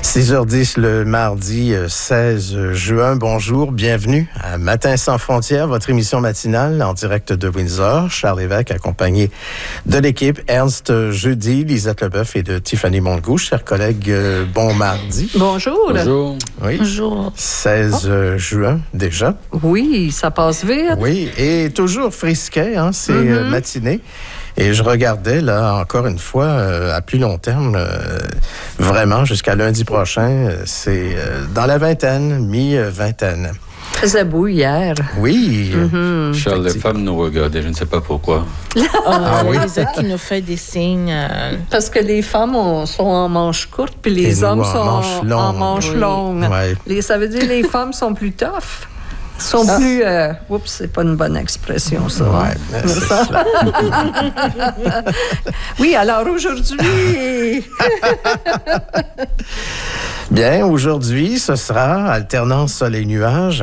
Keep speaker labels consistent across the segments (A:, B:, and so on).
A: 6h10 le mardi 16 juin. Bonjour, bienvenue à Matin sans frontières, votre émission matinale en direct de Windsor. Charles Lévesque accompagné de l'équipe Ernst Jeudi, Lisette Leboeuf et de Tiffany Montgou. Chers collègues, bon mardi.
B: Bonjour.
C: Bonjour.
A: Oui.
B: Bonjour. 16
A: juin déjà.
B: Oui, ça passe vite.
A: Oui, et toujours frisquet, hein, c'est matinée. Et je regardais, là, encore une fois, à plus long terme, vraiment, jusqu'à lundi prochain, c'est dans la vingtaine, mi-vingtaine.
B: Il faisait beau hier.
A: Oui.
C: Charles, les femmes nous regardaient, je ne sais pas pourquoi.
D: Oui. Les autres qui nous fait des signes.
B: Parce que les femmes sont en manches courtes, puis les hommes sont en manches longues.
A: Ouais.
B: Ça veut dire que les femmes sont plus tough. Sont plus... oups, c'est pas une bonne expression, ça.
A: Ouais, c'est ça.
B: Oui, alors aujourd'hui...
A: Bien, aujourd'hui, ce sera alternance soleil-nuage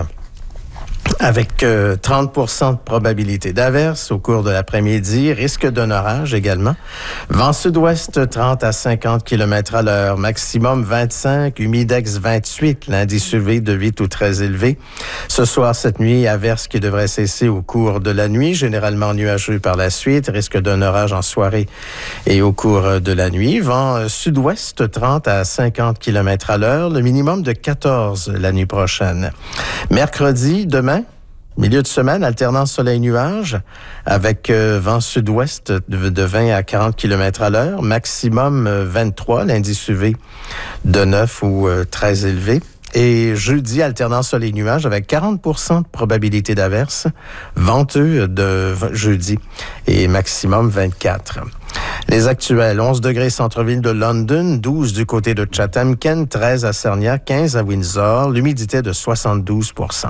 A: avec 30% de probabilité d'averse au cours de l'après-midi, risque d'un orage également. Vent sud-ouest 30 à 50 km à l'heure, maximum 25, humidex 28, l'indice UV de 8 ou très élevé. Ce soir, cette nuit, averse qui devrait cesser au cours de la nuit, généralement nuageux par la suite, risque d'un orage en soirée et au cours de la nuit. Vent sud-ouest 30 à 50 km à l'heure, le minimum de 14 la nuit prochaine. Mercredi, demain, milieu de semaine, alternance soleil-nuage avec vent sud-ouest de 20 à 40 km à l'heure, maximum 23, l'indice UV de 9 ou très élevé. Et jeudi, alternance soleil-nuage avec 40% de probabilité d'averse, venteux de jeudi et maximum 24. Les actuels, 11 degrés centre-ville de London, 12 du côté de Chatham-Kent, 13 à Sarnia, 15 à Windsor, l'humidité de 72%.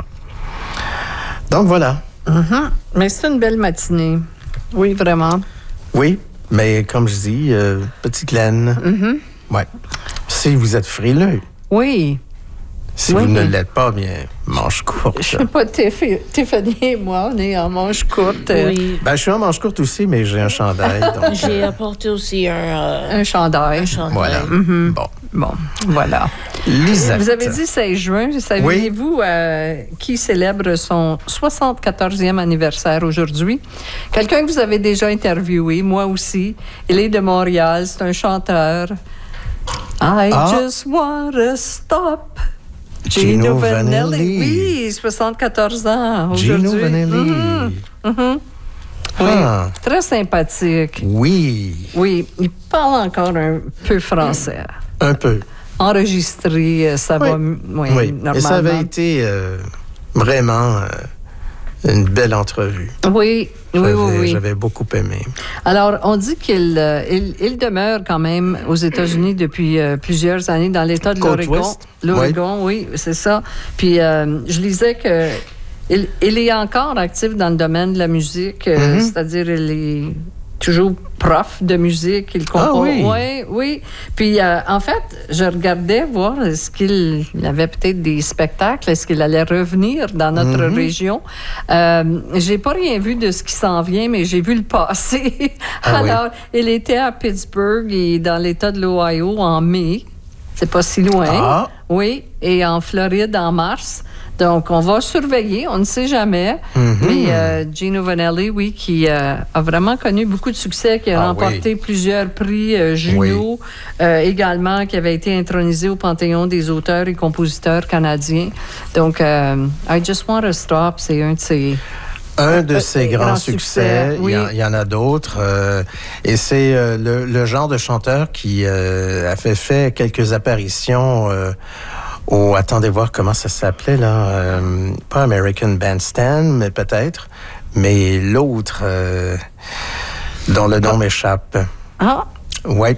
A: Donc voilà.
B: Mais c'est une belle matinée. Oui, vraiment.
A: Oui, mais comme je dis, petite laine. Ouais. Si vous êtes frileux.
B: Oui.
A: Si vous ne l'êtes pas, bien, manche courte.
B: Je sais pas, Tiffany et moi, on est en manche courte.
D: Oui.
A: Ben, je suis en manche courte aussi, mais j'ai un chandail. Donc,
D: J'ai apporté aussi
B: un chandail.
A: Voilà.
B: Bon, voilà.
A: Lisette.
B: Vous avez dit 16 juin. Saviez-vous qui célèbre son 74e anniversaire aujourd'hui? Quelqu'un que vous avez déjà interviewé, moi aussi. Il est de Montréal, c'est un chanteur. I just wanna stop.
A: Gino Vanelli.
B: Oui, 74 ans aujourd'hui.
A: Gino Vanelli.
B: Oui, très sympathique.
A: Oui.
B: Oui, il parle encore un peu français.
A: Un peu.
B: Enregistré, ça va normalement.
A: Et ça avait été vraiment une belle entrevue.
B: Oui.
A: J'avais beaucoup aimé.
B: Alors, on dit qu'il demeure quand même aux États-Unis depuis plusieurs années dans l'État de l'Oregon. L'Oregon, oui, c'est ça. Puis, je lisais que il est encore actif dans le domaine de la musique, c'est-à-dire il est toujours prof de musique, il compose. Oui. Puis, en fait, je regardais voir est-ce qu'il avait peut-être des spectacles, est-ce qu'il allait revenir dans notre région. J'ai pas rien vu de ce qui s'en vient, mais j'ai vu le passé. Alors, il était à Pittsburgh et dans l'État de l'Ohio en mai. C'est pas si loin. Oui, et en Floride en mars. Donc, on va surveiller, on ne sait jamais. Mais Gino Vanelli, oui, qui a vraiment connu beaucoup de succès, qui a remporté plusieurs prix Juno, également, qui avait été intronisé au Panthéon des auteurs et compositeurs canadiens. Donc, I Just Want to Stop, c'est un de ses grands succès.
A: Oui. Il y en a d'autres. Et c'est le genre de chanteur qui a fait quelques apparitions attendez voir comment ça s'appelait, là. Pas American Bandstand, mais peut-être. Mais l'autre, dont le nom m'échappe. Oui.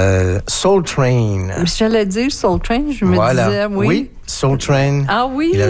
A: Soul Train.
B: J'allais dire Soul Train, je me disais, oui.
A: Oui, Soul Train.
B: Ah oui?